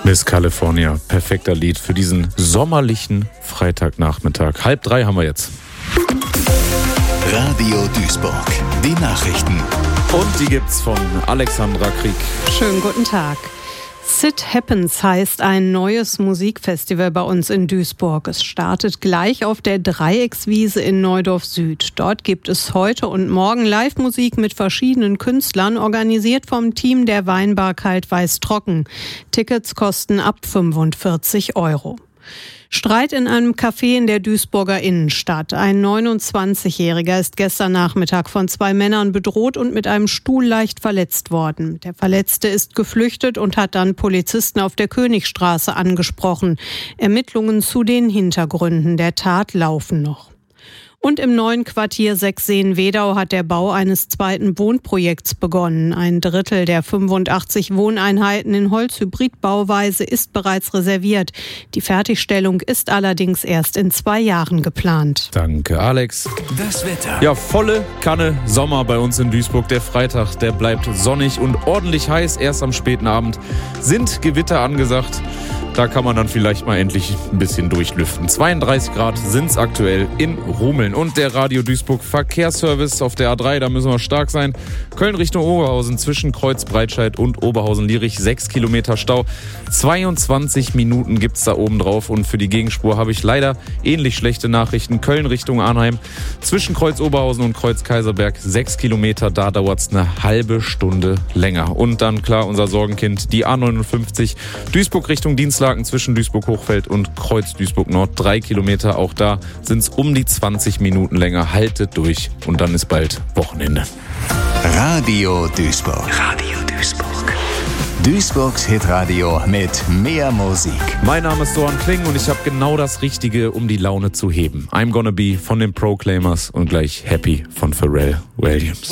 Miss California, perfekter Lied für diesen sommerlichen Freitagnachmittag. 2:30 haben wir jetzt. Radio Duisburg, die Nachrichten. Und die gibt's von Alexandra Krieg. Schönen guten Tag. Sit Happens heißt ein neues Musikfestival bei uns in Duisburg. Es startet gleich auf der Dreieckswiese in Neudorf Süd. Dort gibt es heute und morgen Live-Musik mit verschiedenen Künstlern, organisiert vom Team der Weinbar Kalt-Weiß Trocken. Tickets kosten ab 45 €. Streit in einem Café in der Duisburger Innenstadt. Ein 29-Jähriger ist gestern Nachmittag von 2 Männern bedroht und mit einem Stuhl leicht verletzt worden. Der Verletzte ist geflüchtet und hat dann Polizisten auf der Königstraße angesprochen. Ermittlungen zu den Hintergründen der Tat laufen noch. Und im neuen Quartier Sechseen-Wedau hat der Bau eines zweiten Wohnprojekts begonnen. 1/3 der 85 Wohneinheiten in Holzhybridbauweise ist bereits reserviert. Die Fertigstellung ist allerdings erst in 2 Jahren geplant. Danke, Alex. Das Wetter. Ja, volle Kanne Sommer bei uns in Duisburg. Der Freitag, der bleibt sonnig und ordentlich heiß. Erst am späten Abend sind Gewitter angesagt. Da kann man dann vielleicht mal endlich ein bisschen durchlüften. 32 Grad sind es aktuell in Rumeln. Und der Radio Duisburg Verkehrsservice auf der A3, da müssen wir stark sein. Köln Richtung Oberhausen zwischen Kreuz Breitscheid und Oberhausen-Lierich 6 Kilometer Stau. 22 Minuten gibt's da oben drauf. Und für die Gegenspur habe ich leider ähnlich schlechte Nachrichten. Köln Richtung Arnheim zwischen Kreuz Oberhausen und Kreuz Kaiserberg 6 Kilometer. Da dauert's eine halbe Stunde länger. Und dann klar unser Sorgenkind, die A59 Duisburg Richtung Dienstlaken zwischen Duisburg-Hochfeld und Kreuz Duisburg-Nord 3 Kilometer. Auch da sind es um die 20 Minuten länger. Haltet durch und dann ist bald Wochenende. Radio Duisburg. Radio Duisburg. Duisburgs Hitradio mit mehr Musik. Mein Name ist Sohan Kling und ich habe genau das Richtige, um die Laune zu heben. I'm Gonna Be von den Proclaimers und gleich Happy von Pharrell Williams.